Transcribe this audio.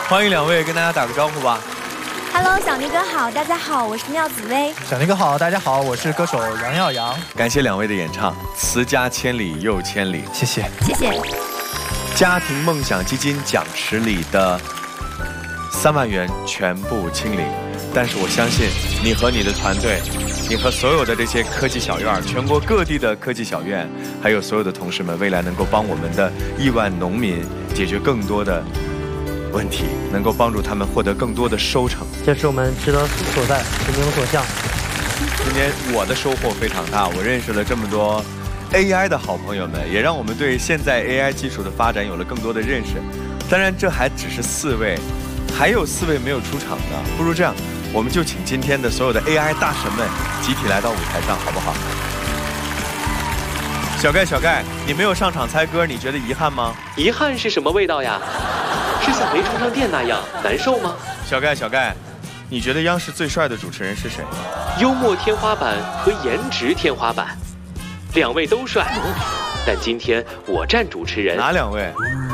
欢迎两位跟大家打个招呼吧。 Hello， 小宁哥好，大家好，我是廖紫薇。 小宁哥好，大家好，我是歌手杨耀阳。 感谢两位的演唱，词加千里又千里， 谢谢， 谢谢。 家庭梦想基金奖池里的3万元全部清零，但是我相信你和你的团队，你和所有的这些科技小院，全国各地的科技小院，还有所有的同事们，未来能够帮我们的亿万农民解决更多的问题，能够帮助他们获得更多的收成。 这是我们志得所在，使命所向。 今天我的收获非常大，我认识了这么多 AI 的好朋友们，也让我们对现在 AI 技术的发展有了更多的认识。当然，这还只是4位，还有4位没有出场的。不如这样，我们就请今天的所有的 AI 大神们集体来到舞台上，好不好？小盖，你没有上场猜歌，你觉得遗憾吗？ 遗憾是什么味道呀？是像没充上电那样难受吗？ 小盖，你觉得央视最帅的主持人是谁？ 幽默天花板和颜值天花板，2位都帅，但今天我占主持人。 哪2位？